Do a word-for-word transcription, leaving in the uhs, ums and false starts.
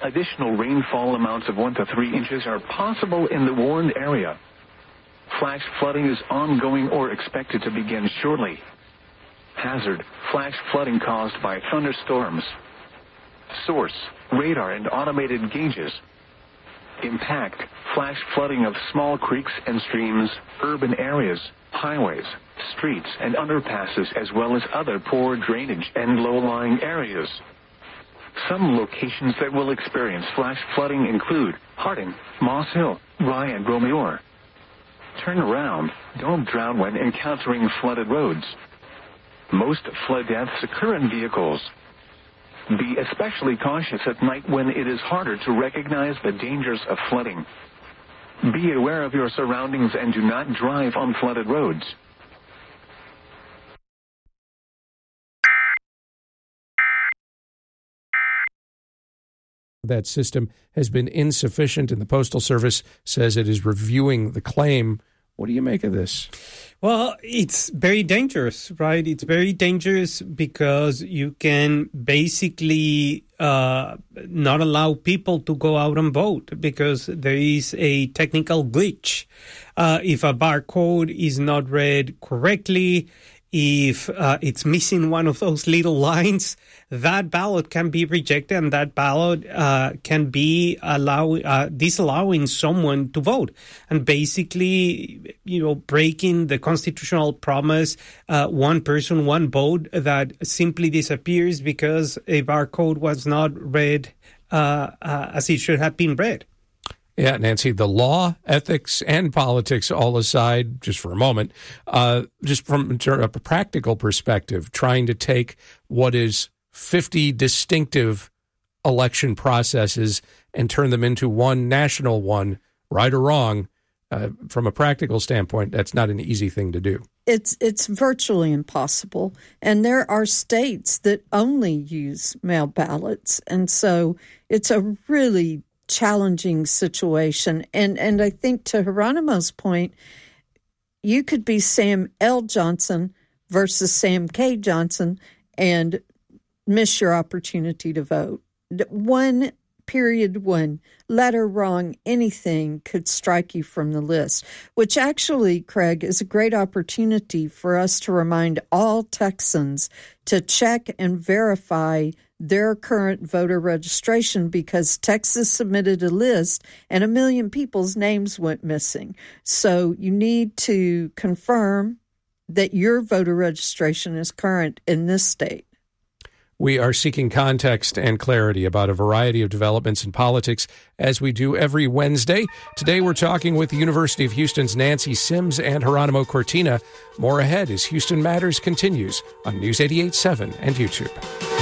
Additional rainfall amounts of one to three inches are possible in the warned area. Flash flooding is ongoing or expected to begin shortly. Hazard, flash flooding caused by thunderstorms. Source, radar and automated gauges. Impact, flash flooding of small creeks and streams, urban areas, highways, streets and underpasses, as well as other poor drainage and low-lying areas. Some locations that will experience flash flooding include Harding, Moss Hill, Rye and Bromuir. Turn around. Don't drown when encountering flooded roads. Most flood deaths occur in vehicles. Be especially cautious at night when it is harder to recognize the dangers of flooding. Be aware of your surroundings and do not drive on flooded roads. That system has been insufficient, and the Postal Service says it is reviewing the claim. What do you make of this? Well, it's very dangerous, right? It's very dangerous because you can basically uh, not allow people to go out and vote because there is a technical glitch. Uh, if a barcode is not read correctly, if uh, it's missing one of those little lines, that ballot can be rejected, and that ballot uh, can be allow uh, disallowing someone to vote, and basically, you know, breaking the constitutional promise, uh, one person, one vote, that simply disappears because a barcode was not read uh, uh, as it should have been read. Yeah, Nancy, the law, ethics, and politics all aside, just for a moment, uh, just from a practical perspective, trying to take what is fifty distinctive election processes and turn them into one national one, right or wrong, uh, from a practical standpoint, that's not an easy thing to do. It's it's virtually impossible. And there are states that only use mail ballots. And so it's a really challenging situation. And and I think to Geronimo's point, you could be Sam L. Johnson versus Sam K. Johnson and miss your opportunity to vote. One period, one letter wrong, anything could strike you from the list, which actually, Craig, is a great opportunity for us to remind all Texans to check and verify their current voter registration, because Texas submitted a list and a million people's names went missing. So you need to confirm that your voter registration is current in this state. We are seeking context and clarity about a variety of developments in politics, as we do every Wednesday. Today we're talking with the University of Houston's Nancy Sims and Geronimo Cortina. More ahead as Houston Matters continues on News eighty-eight point seven and YouTube.